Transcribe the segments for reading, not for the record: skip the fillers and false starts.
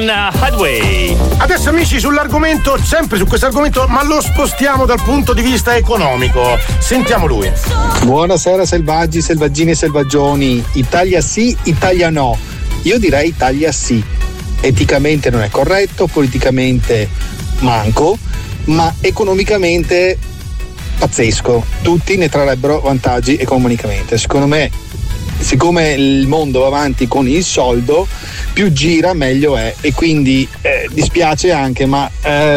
con Highway. Adesso amici, sull'argomento, sempre su questo argomento, ma lo spostiamo dal punto di vista economico. Sentiamo lui. Buonasera selvaggi, selvaggini e selvaggioni. Italia sì, Italia no. Io direi Italia sì. Eticamente non è corretto, politicamente manco, ma economicamente pazzesco. Tutti ne trarrebbero vantaggi economicamente. Secondo me, siccome il mondo va avanti con il soldo, più gira meglio è, e quindi dispiace anche, ma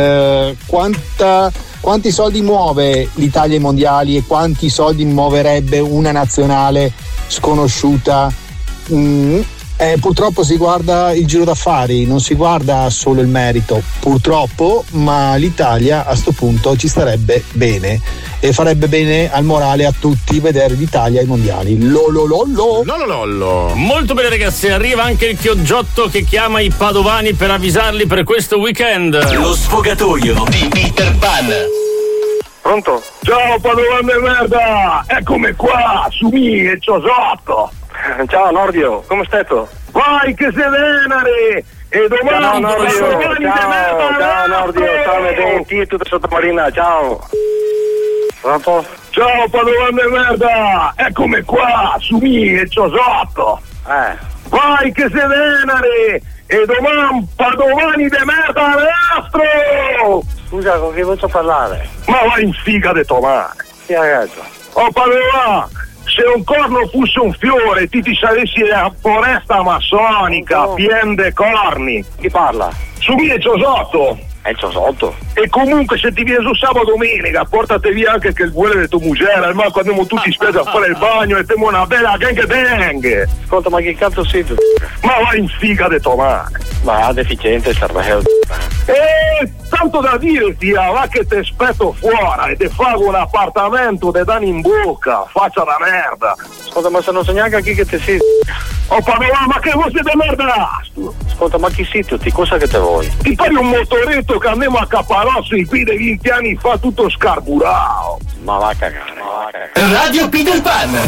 quanti soldi muove l'Italia ai mondiali e quanti soldi muoverebbe una nazionale sconosciuta? Purtroppo si guarda il giro d'affari, non si guarda solo il merito, purtroppo, ma l'Italia a sto punto ci starebbe bene e farebbe bene al morale a tutti vedere l'Italia ai mondiali. Lololollo. Molto bene ragazzi, arriva anche il Chioggiotto che chiama i padovani per avvisarli per questo weekend. Lo sfogatoio di Peter Pan. Pronto? Ciao padovani di merda, eccomi qua, su mi e Chioggiotto. Ciao Nordio, come stai tu? Vai che sei venere! E domani ciao Nordio, ciao Nordio, ciao denti, tutto sottomarina, ciao. Pronto? Ciao padovani di merda, eccomi qua, su mi e Chioggiotto. Vai che sei venere! E domani padovani di merda nostro! Scusa, con chi voglio parlare? Ma vai in figa de tomate! Sì ragazzo. Oh padovani! Se un corno fosse un fiore, ti salessi a foresta massonica, piena di corni. Chi parla? Su me è Chioggiotto. È il Chioggiotto? E comunque se ti vieni su sabato domenica, portate via anche il vuole di tua moglie, almeno quando andiamo tutti spesi a fare il bagno e temo una bella gang. Ascolta, ma che cazzo sei tu? Ma vai in figa de tomate. Ma deficiente il cervello. Tanto da dirti, va che ti aspetto fuori e ti faccio un appartamento, ti danno in bocca, faccia la merda. Ascolta, ma se non so neanche a chi che ti sei. Oh padovà, ma che vuoi di merda? Ascolta, ma chi sei tu? Cosa che te vuoi? Ti pari un motoretto che andiamo a Caparozzo qui dei 20 anni fa tutto scarburato. Ma va a cagare. Radio Peter Pan.